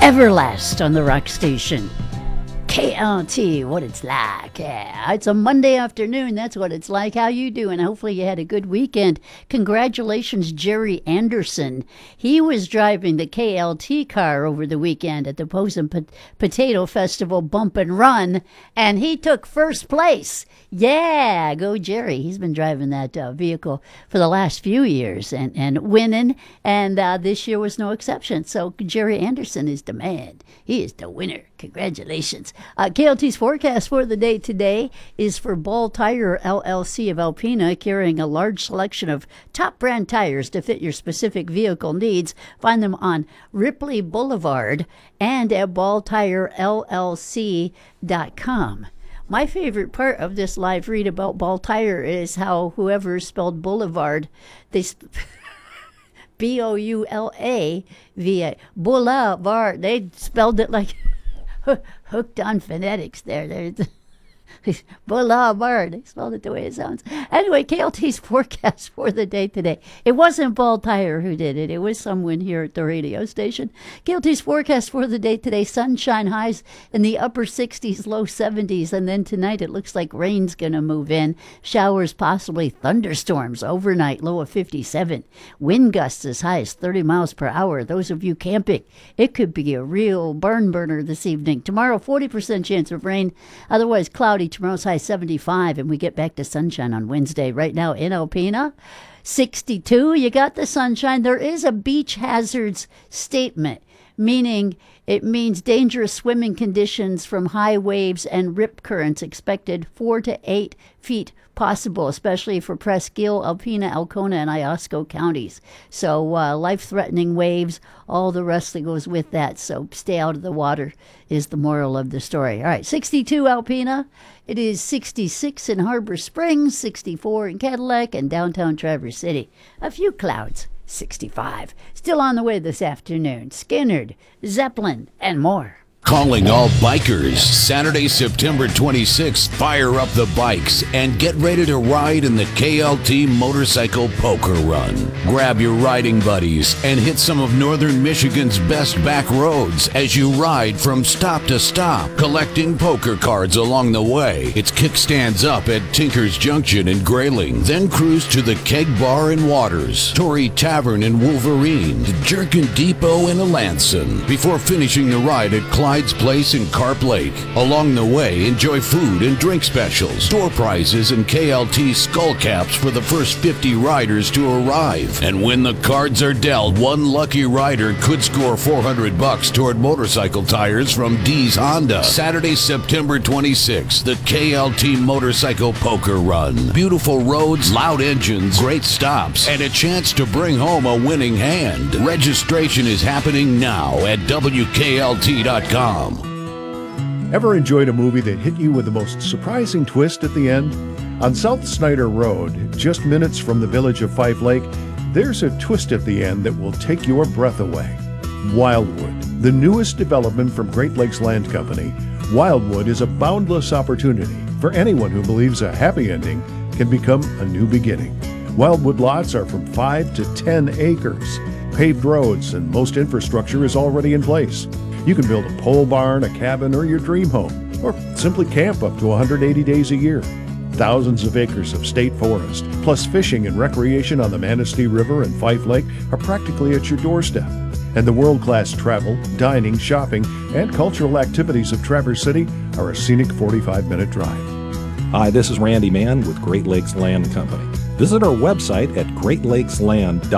Everlast on the rock station. KLT, what it's like. Yeah, it's a Monday afternoon. That's what it's like. How you doing? Hopefully you had a good weekend. Congratulations, Jerry Anderson. He was driving the KLT car over the weekend at the Posen Potato Festival Bump and Run, and he took first place. Yeah, go Jerry. He's been driving that vehicle for the last few years and winning, and this year was no exception. So Jerry Anderson is the man. He is the winner. Congratulations. KLT's forecast for the day today is for Ball Tire LLC of Alpena, carrying a large selection of top brand tires to fit your specific vehicle needs. Find them on Ripley Boulevard and at balltirellc.com. My favorite part of this live read about Ball Tire is how whoever spelled Boulevard, they B-O-U-L-A-V-A, Boulevard, they spelled it like hooked on phonetics there. Boulevard. They spelled it the way it sounds. Anyway, KLT's forecast for the day today. It wasn't Ball Tire who did it. It was someone here at the radio station. KLT's forecast for the day today. Sunshine, highs in the upper 60s, low 70s. And then tonight it looks like rain's going to move in. Showers, possibly thunderstorms overnight, low of 57. Wind gusts as high as 30 miles per hour. Those of you camping, it could be a real barn burner this evening. Tomorrow, 40% chance of rain. Otherwise cloudy. Tomorrow's high 75, and we get back to sunshine on Wednesday. Right now in Alpena, 62. You got the sunshine. There is a beach hazards statement, meaning it means dangerous swimming conditions from high waves and rip currents expected 4 to 8 feet possible, especially for Presqu'Île, Alpena, Alcona, and Iosco counties. So life-threatening waves, all the rest that goes with that. So stay out of the water is the moral of the story. All right, 62 Alpena. It is 66 in Harbor Springs, 64 in Cadillac, and downtown Traverse City. A few clouds, 65. Still on the way this afternoon. Skinnerd, Zeppelin, and more. Calling all bikers, Saturday, September 26th, fire up the bikes and get ready to ride in the KLT Motorcycle Poker Run. Grab your riding buddies and hit some of Northern Michigan's best back roads as you ride from stop to stop, collecting poker cards along the way. It's kickstands up at Tinker's Junction in Grayling, then cruise to the Keg Bar in Waters, Torrey Tavern in Wolverine, Jerkin Depot in Alanson, before finishing the ride at Clyde's Place in Carp Lake. Along the way, enjoy food and drink specials, door prizes, and KLT skull caps for the first 50 riders to arrive. And when the cards are dealt, one lucky rider could score $400 toward motorcycle tires from D's Honda. Saturday, September 26th, the KLT Motorcycle Poker Run. Beautiful roads, loud engines, great stops, and a chance to bring home a winning hand. Registration is happening now at WKLT.com. Ever enjoyed a movie that hit you with the most surprising twist at the end? On South Snyder Road, just minutes from the village of Fife Lake, there's a twist at the end that will take your breath away. Wildwood, the newest development from Great Lakes Land Company. Wildwood is a boundless opportunity for anyone who believes a happy ending can become a new beginning. Wildwood lots are from 5 to 10 acres. Paved roads and most infrastructure is already in place. You can build a pole barn, a cabin, or your dream home, or simply camp up to 180 days a year. Thousands of acres of state forest, plus fishing and recreation on the Manistee River and Fife Lake are practically at your doorstep. And the world-class travel, dining, shopping, and cultural activities of Traverse City are a scenic 45-minute drive. Hi, this is Randy Mann with Great Lakes Land Company. Visit our website at greatlakesland.com.